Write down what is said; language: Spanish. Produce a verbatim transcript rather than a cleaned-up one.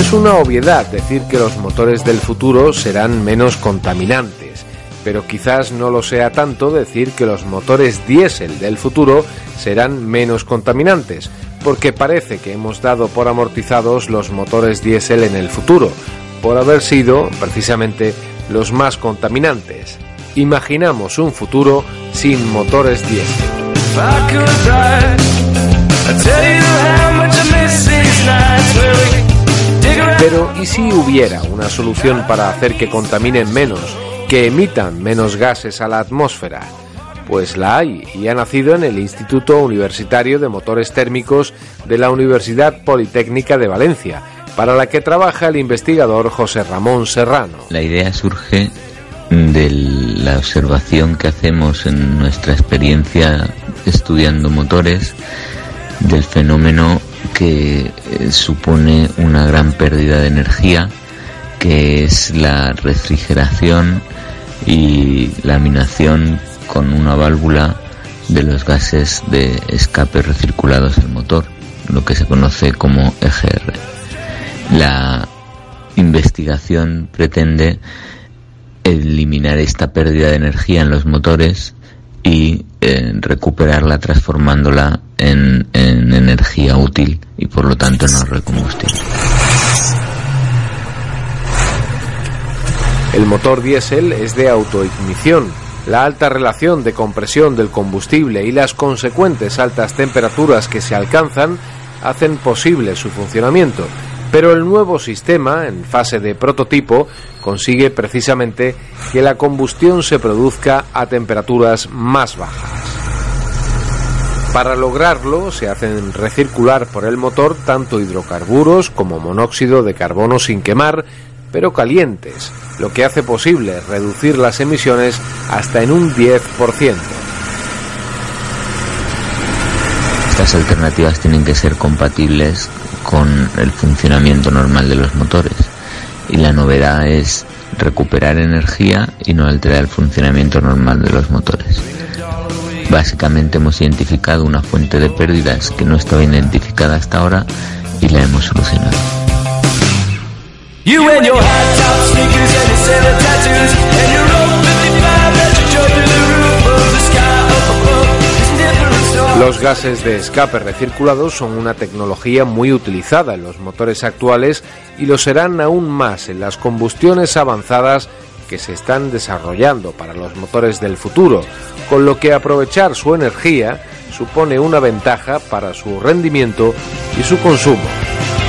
Es una obviedad decir que los motores del futuro serán menos contaminantes, pero quizás no lo sea tanto decir que los motores diésel del futuro serán menos contaminantes, porque parece que hemos dado por amortizados los motores diésel en el futuro, por haber sido, precisamente, los más contaminantes. Imaginamos un futuro sin motores diésel. Pero, ¿y si hubiera una solución para hacer que contaminen menos, que emitan menos gases a la atmósfera? Pues la hay, y ha nacido en el Instituto Universitario de Motores Térmicos de la Universidad Politécnica de Valencia, para la que trabaja el investigador José Ramón Serrano. La idea surge de la observación que hacemos en nuestra experiencia estudiando motores del fenómeno que supone una gran pérdida de energía, que es la refrigeración y laminación con una válvula de los gases de escape recirculados del motor, lo que se conoce como E G R. La investigación pretende eliminar esta pérdida de energía en los motores y eh, recuperarla transformándola en, en energía útil y por lo tanto no recombustible. El motor diésel es de autoignición. La alta relación de compresión del combustible y las consecuentes altas temperaturas que se alcanzan hacen posible su funcionamiento, pero el nuevo sistema, en fase de prototipo, consigue precisamente que la combustión se produzca a temperaturas más bajas. Para lograrlo, se hacen recircular por el motor tanto hidrocarburos como monóxido de carbono sin quemar, pero calientes, lo que hace posible reducir las emisiones hasta en un diez por ciento. Estas alternativas tienen que ser compatibles con el funcionamiento normal de los motores, y la novedad es recuperar energía y no alterar el funcionamiento normal de los motores. Básicamente hemos identificado una fuente de pérdidas que no estaba identificada hasta ahora y la hemos solucionado. Los gases de escape recirculados son una tecnología muy utilizada en los motores actuales y lo serán aún más en las combustiones avanzadas que se están desarrollando para los motores del futuro, con lo que aprovechar su energía supone una ventaja para su rendimiento y su consumo.